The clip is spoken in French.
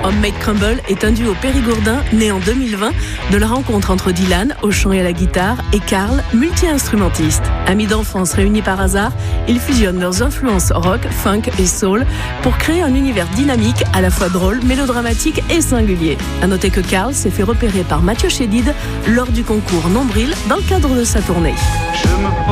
Homemade Crumble est un duo périgourdin né en 2020 de la rencontre entre Dylan, au chant et à la guitare, et Carl, multi-instrumentiste. Amis d'enfance réunis par hasard, ils fusionnent leurs influences rock, funk et soul pour créer un univers dynamique, à la fois drôle, mélodramatique et singulier. À noter que Carl s'est fait repérer par Mathieu Chédid lors du concours Nombril dans le cadre de sa tournée.